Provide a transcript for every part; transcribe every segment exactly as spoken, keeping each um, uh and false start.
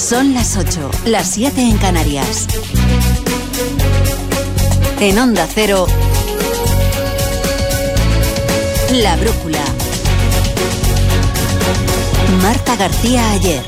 Son las ocho, las siete en Canarias. En Onda Cero, La Brújula. Marta García Ayer.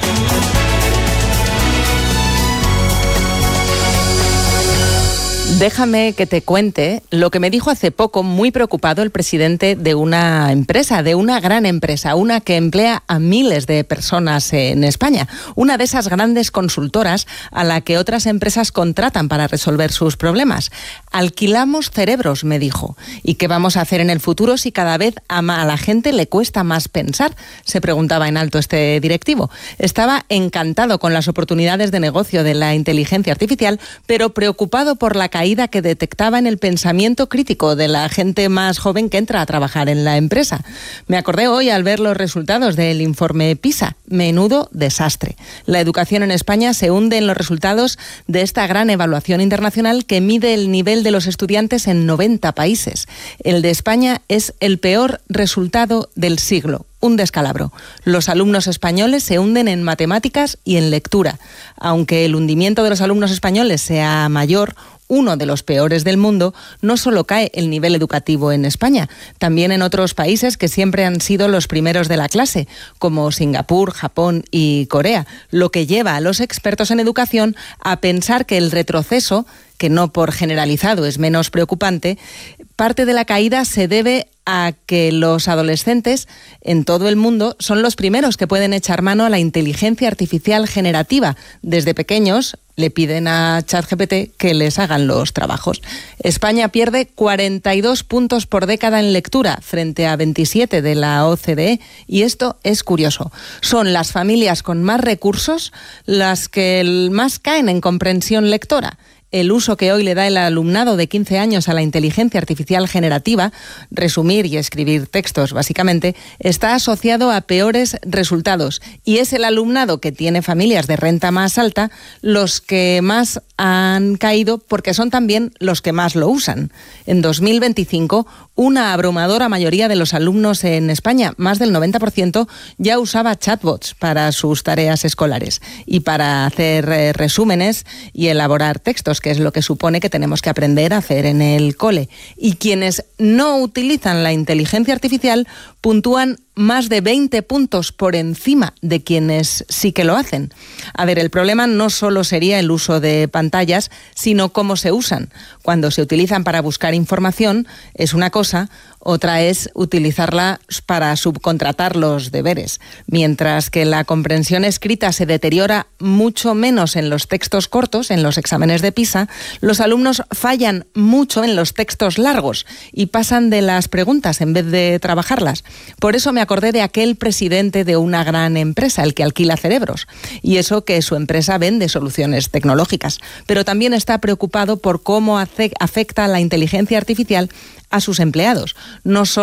Déjame que te cuente lo que me dijo hace poco, muy preocupado, el presidente de una empresa, de una gran empresa, una que emplea a miles de personas en España, una de esas grandes consultoras a la que otras empresas contratan para resolver sus problemas. Alquilamos cerebros, me dijo. ¿Y qué vamos a hacer en el futuro si cada vez a la gente le cuesta más pensar?, se preguntaba en alto este directivo. Estaba encantado con las oportunidades de negocio de la inteligencia artificial, pero preocupado por la caída que detectaba en el pensamiento crítico de la gente más joven que entra a trabajar en la empresa. Me acordé hoy al ver los resultados del informe PISA. Menudo desastre. La educación en España se hunde en los resultados de esta gran evaluación internacional que mide el nivel de los estudiantes en noventa países. El de España es el peor resultado del siglo. Un descalabro. Los alumnos españoles se hunden en matemáticas y en lectura. Aunque el hundimiento de los alumnos españoles sea mayor, uno de los peores del mundo, no solo cae el nivel educativo en España, también en otros países que siempre han sido los primeros de la clase, como Singapur, Japón y Corea, lo que lleva a los expertos en educación a pensar que el retroceso, que no por generalizado es menos preocupante, parte de la caída se debe a que los adolescentes en todo el mundo son los primeros que pueden echar mano a la inteligencia artificial generativa. Desde pequeños le piden a ChatGPT que les hagan los trabajos. España pierde cuarenta y dos puntos por década en lectura frente a veintisiete de la O C D E, y esto es curioso. Son las familias con más recursos las que más caen en comprensión lectora. El uso que hoy le da el alumnado de quince años a la inteligencia artificial generativa, resumir y escribir textos básicamente, está asociado a peores resultados, y es el alumnado que tiene familias de renta más alta los que más han caído, porque son también los que más lo usan. En dos mil veinticinco, una abrumadora mayoría de los alumnos en España, más del noventa por ciento, ya usaba chatbots para sus tareas escolares y para hacer eh, resúmenes y elaborar textos, que es lo que supone que tenemos que aprender a hacer en el cole. Y quienes no utilizan la inteligencia artificial puntúan más de veinte puntos por encima de quienes sí que lo hacen. A ver, el problema no solo sería el uso de pantallas, sino cómo se usan. Cuando se utilizan para buscar información es una cosa, otra es utilizarla para subcontratar los deberes. Mientras que la comprensión escrita se deteriora mucho menos en los textos cortos, en los exámenes de PISA, los alumnos fallan mucho en los textos largos y pasan de las preguntas en vez de trabajarlas. Por eso me acordé de aquel presidente de una gran empresa, el que alquila cerebros, y eso que su empresa vende soluciones tecnológicas, pero también está preocupado por cómo afecta la inteligencia artificial a sus empleados. No solo